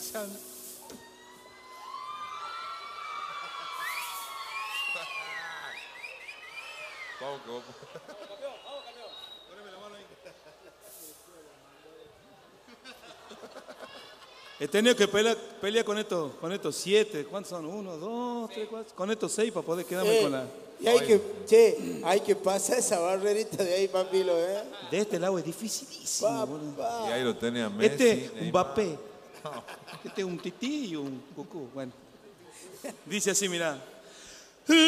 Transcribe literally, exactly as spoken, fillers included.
escuchando. Vamos, que vamos. He tenido que pelear, pelear con estos, con estos siete. ¿Cuántos son? Uno, dos, tres, cuatro. Con estos seis para poder quedarme Eh, con la. y hay que, che, hay que pasar esa barrerita de ahí, papilo, ¿eh? De este lado es dificilísimo, boludo. Y ahí lo tenés a Messi. Este, un Neymar. Mbappé. Este es un tití y un cucú. Bueno. Dice así, mirá.